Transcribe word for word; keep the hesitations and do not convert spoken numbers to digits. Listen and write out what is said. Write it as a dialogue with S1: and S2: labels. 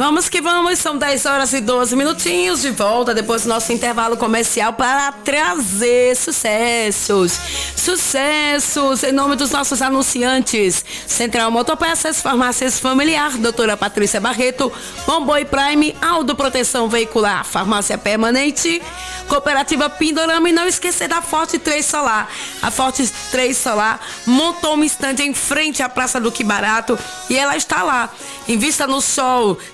S1: Vamos que vamos, são dez horas e doze minutinhos de volta depois do nosso intervalo comercial para trazer sucessos. Sucessos em nome dos nossos anunciantes. Central Motopeças, Farmácias Familiar, doutora Patrícia Barreto, Bomboi Prime, Aldo Proteção Veicular, Farmácia Permanente, Cooperativa Pindorama e não esquecer da Forte três Solar. A Forte três Solar montou uma estande em frente à Praça do Que Barato e ela está lá. Invista no sol.